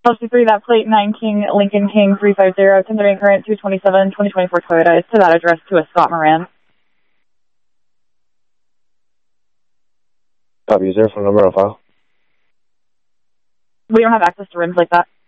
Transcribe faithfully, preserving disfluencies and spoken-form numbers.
Chelsea three, that plate nineteen Lincoln King three five zero, tendering current two twenty-seven, twenty twenty-four Toyota is to that address to a Scott Moran. Copy, is there a phone number on file? We don't have access to rims like that.